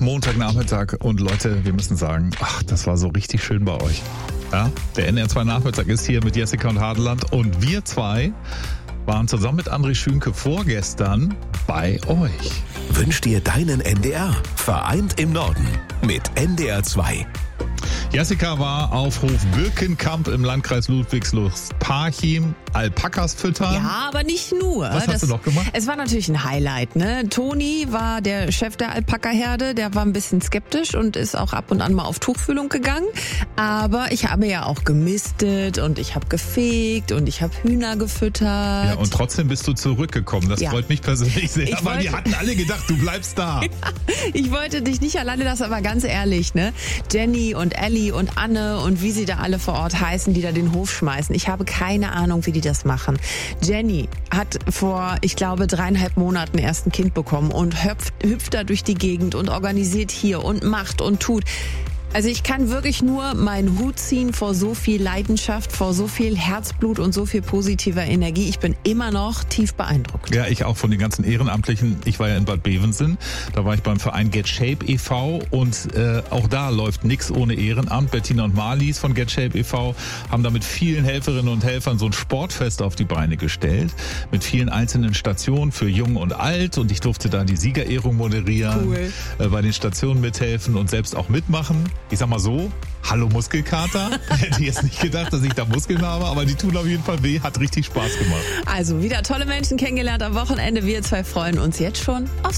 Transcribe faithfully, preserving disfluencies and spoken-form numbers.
Montagnachmittag und Leute, wir müssen sagen, ach, das war so richtig schön bei euch. Ja, der N D R zwei Nachmittag ist hier mit Jessica und Hadeland und wir zwei waren zusammen mit André Schünke vorgestern bei euch. Wünsch dir deinen N D R. Vereint im Norden mit N D R zwei. Jessica war auf Hof Birkenkamp im Landkreis Ludwigslust-Parchim Alpakas füttern. Ja, aber nicht nur. Was hast das, du noch gemacht? Es war natürlich ein Highlight, ne? Toni war der Chef der Alpaka-Herde, der war ein bisschen skeptisch und ist auch ab und an mal auf Tuchfühlung gegangen. Aber ich habe ja auch gemistet und ich habe gefegt und ich habe Hühner gefüttert. Ja, und trotzdem bist du zurückgekommen. Das Ja. freut mich persönlich sehr, Ich weil die wollte- hatten alle gedacht, du bleibst da. Ich wollte dich nicht alleine lassen, aber ganz ehrlich, ne? Jenny und Ellie und Anne und wie sie da alle vor Ort heißen, die da den Hof schmeißen. Ich habe keine Ahnung, wie die das machen. Jenny hat vor, ich glaube, dreieinhalb Monaten erst ein Kind bekommen und hüpft, hüpft da durch die Gegend und organisiert hier und macht und tut. Also ich kann wirklich nur meinen Hut ziehen vor so viel Leidenschaft, vor so viel Herzblut und so viel positiver Energie. Ich bin immer noch tief beeindruckt. Ja, ich auch von den ganzen Ehrenamtlichen. Ich war ja in Bad Bevensen, da war ich beim Verein Get Shape e V und äh, auch da läuft nichts ohne Ehrenamt. Bettina und Marlies von Get Shape e V haben da mit vielen Helferinnen und Helfern so ein Sportfest auf die Beine gestellt, mit vielen einzelnen Stationen für Jung und Alt und ich durfte da die Siegerehrung moderieren, Cool. äh, bei den Stationen mithelfen und selbst auch mitmachen. Ich sag mal so, hallo Muskelkater. Hätte ich jetzt nicht gedacht, dass ich da Muskeln habe, aber die tun auf jeden Fall weh. Hat richtig Spaß gemacht. Also wieder tolle Menschen kennengelernt am Wochenende. Wir zwei freuen uns jetzt schon auf